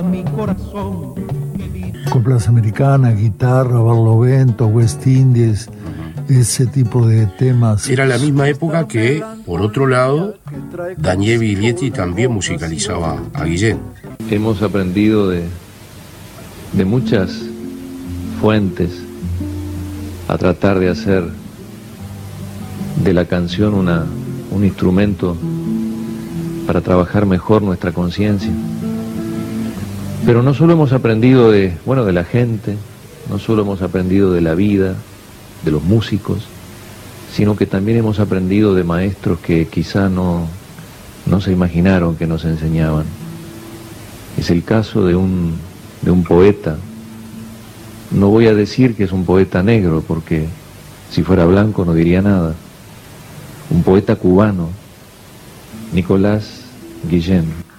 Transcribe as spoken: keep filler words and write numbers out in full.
Mi corazón. Coplas americanas, guitarra, barlovento, West Indies, ese tipo de temas. Era la misma época que, por otro lado, Daniel Biglietti también musicalizaba a Guillén. Hemos aprendido de, de muchas fuentes a tratar de hacer de la canción una, un instrumento para trabajar mejor nuestra conciencia. Pero no solo hemos aprendido de, bueno, de la gente, no solo hemos aprendido de la vida, de los músicos, sino que también hemos aprendido de maestros que quizá no, no se imaginaron que nos enseñaban. Es el caso de un, de un poeta. No voy a decir que es un poeta negro, porque si fuera blanco no diría nada. Un poeta cubano, Nicolás Guillén.